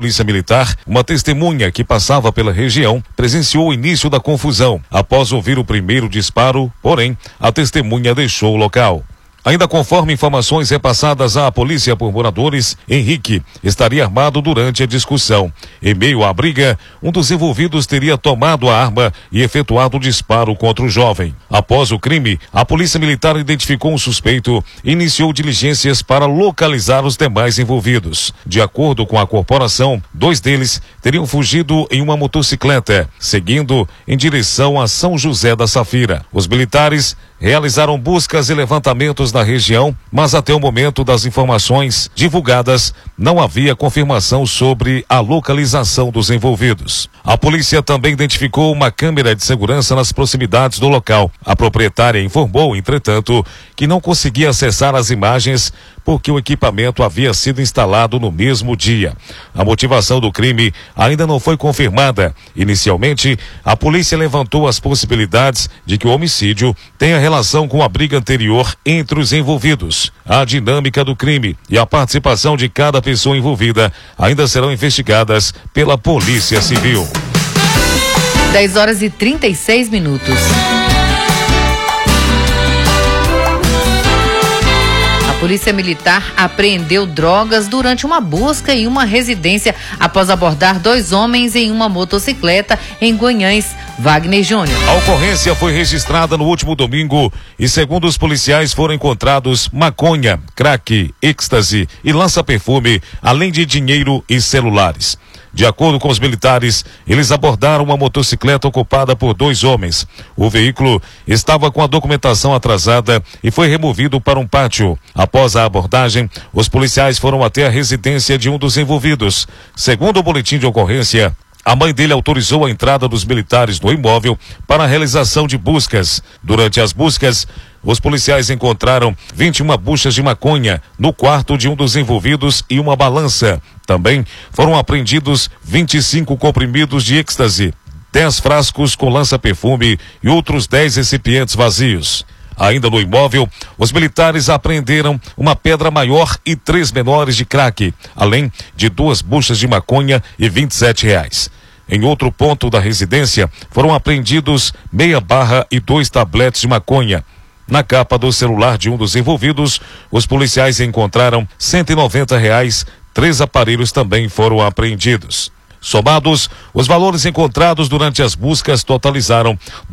Polícia Militar, uma testemunha que passava pela região presenciou o início da confusão. Após ouvir o primeiro disparo, porém, a testemunha deixou o local. Ainda conforme informações repassadas à polícia por moradores, Henrique estaria armado durante a discussão. Em meio à briga, um dos envolvidos teria tomado a arma e efetuado o disparo contra o jovem. Após o crime, a polícia militar identificou um suspeito e iniciou diligências para localizar os demais envolvidos. De acordo com a corporação, 2 deles teriam fugido em uma motocicleta, seguindo em direção a São José da Safira. Os militares realizaram buscas e levantamentos na região, mas até o momento das informações divulgadas, não havia confirmação sobre a localização dos envolvidos. A polícia também identificou uma câmera de segurança nas proximidades do local. A proprietária informou, entretanto, que não conseguia acessar as imagens porque o equipamento havia sido instalado no mesmo dia. A motivação do crime ainda não foi confirmada. Inicialmente, a polícia levantou as possibilidades de que o homicídio tenha relação com a briga anterior entre os envolvidos. A dinâmica do crime e a participação de cada pessoa envolvida ainda serão investigadas pela Polícia Civil. 10h36. A Polícia Militar apreendeu drogas durante uma busca em uma residência após abordar 2 homens em uma motocicleta em Guanhães. Wagner Júnior. A ocorrência foi registrada no último domingo e, segundo os policiais, foram encontrados maconha, crack, êxtase e lança-perfume, além de dinheiro e celulares. De acordo com os militares, eles abordaram uma motocicleta ocupada por 2 homens. O veículo estava com a documentação atrasada e foi removido para um pátio. Após a abordagem, os policiais foram até a residência de um dos envolvidos. Segundo o boletim de ocorrência, a mãe dele autorizou a entrada dos militares no imóvel para a realização de buscas. Durante as buscas, os policiais encontraram 21 buchas de maconha no quarto de um dos envolvidos e uma balança. Também foram apreendidos 25 comprimidos de êxtase, 10 frascos com lança-perfume e outros 10 recipientes vazios. Ainda no imóvel, os militares apreenderam uma pedra maior e 3 menores de crack, além de 2 buchas de maconha e R$27. Em outro ponto da residência, foram apreendidos meia barra e 2 tabletes de maconha. Na capa do celular de um dos envolvidos, os policiais encontraram R$190, 3 aparelhos também foram apreendidos. Somados, os valores encontrados durante as buscas totalizaram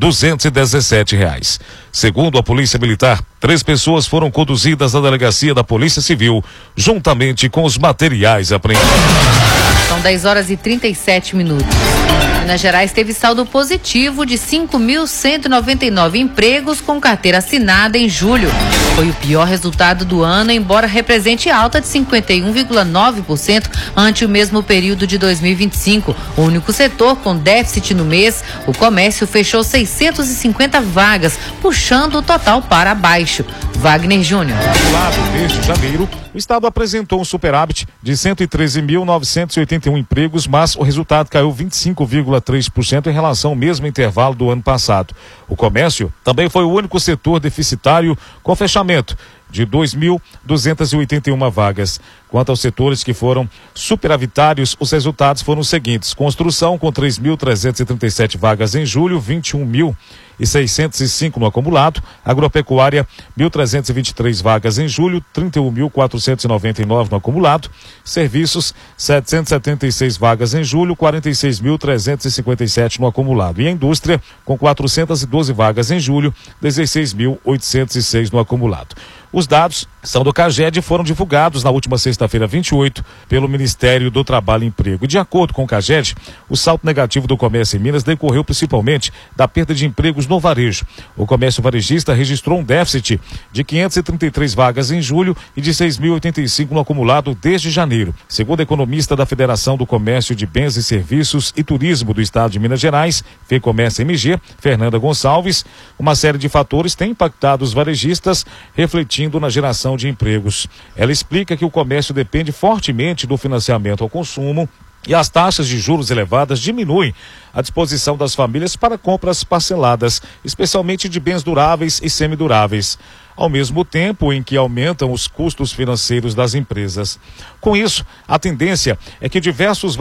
R$217. Segundo a Polícia Militar, 3 pessoas foram conduzidas à delegacia da Polícia Civil, juntamente com os materiais apreendidos. São 10h37. Minas Gerais teve saldo positivo de 5.199 empregos com carteira assinada em julho. Foi o pior resultado do ano, embora represente alta de 51,9% ante o mesmo período de 2025. O único setor com déficit no mês, o comércio, fechou 650 vagas, puxando o total para baixo. Wagner Júnior. Do lado deste janeiro, o estado apresentou um superávit de 113.981 empregos, mas o resultado caiu 25,3% em relação ao mesmo intervalo do ano passado. O comércio também foi o único setor deficitário com fechamento de 2.281 vagas. Quanto aos setores que foram superavitários, os resultados foram os seguintes: construção com 3.337 vagas em julho, 21.605 no acumulado; agropecuária, 1.323 vagas em julho, 31.499 no acumulado; serviços, 776 vagas em julho, 46.357 no acumulado; e a indústria, com 412 vagas em julho, 16.806 no acumulado. Os dados são do CAGED e foram divulgados na última sexta-feira, 28, pelo Ministério do Trabalho e Emprego. De acordo com o CAGED, o saldo negativo do comércio em Minas decorreu principalmente da perda de empregos no varejo. O comércio varejista registrou um déficit de 533 vagas em julho e de 6.085 no acumulado desde janeiro. Segundo a economista da Federação do Comércio de Bens e Serviços e Turismo do Estado de Minas Gerais, FEComércio MG, Fernanda Gonçalves, uma série de fatores tem impactado os varejistas, refletindo na geração de empregos. Ela explica que o comércio depende fortemente do financiamento ao consumo e as taxas de juros elevadas diminuem a disposição das famílias para compras parceladas, especialmente de bens duráveis e semiduráveis, ao mesmo tempo em que aumentam os custos financeiros das empresas. Com isso, a tendência é que diversos